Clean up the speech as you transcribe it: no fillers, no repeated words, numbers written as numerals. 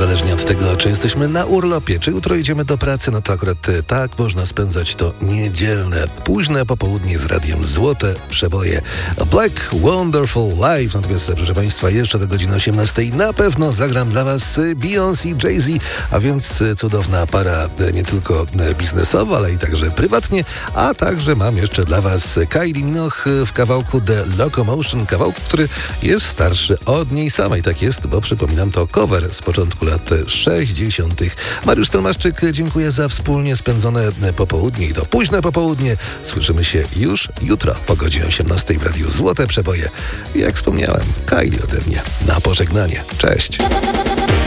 niezależnie od tego, czy jesteśmy na urlopie, czy jutro idziemy do pracy, no to akurat tak można spędzać to niedzielne, późne popołudnie z radiem Złote Przeboje. Black Wonderful Life. Natomiast, proszę Państwa, jeszcze do godziny 18 na pewno zagram dla Was Beyoncé i Jay-Z, a więc cudowna para nie tylko biznesowo, ale i także prywatnie, a także mam jeszcze dla Was Kylie Minogue w kawałku The Locomotion, kawałku, który jest starszy od niej samej. Tak jest, bo przypominam, to cover z początku lat 60. Mariusz Stelmaszczyk, dziękuję za wspólnie spędzone popołudnie i to późne popołudnie. Słyszymy się już jutro po godzinie 18 w Radiu Złote Przeboje. Jak wspomniałem, Kylie ode mnie na pożegnanie. Cześć!